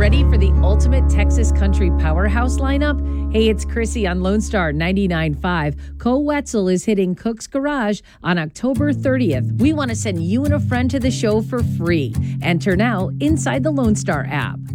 ready for the ultimate Texas country powerhouse lineup? Hey, it's Chrissy on Lone Star 99.5. Co Wetzel is hitting Cook's Garage on October 30th. We want to send you and a friend to the show for free. Enter now inside the Lone Star app.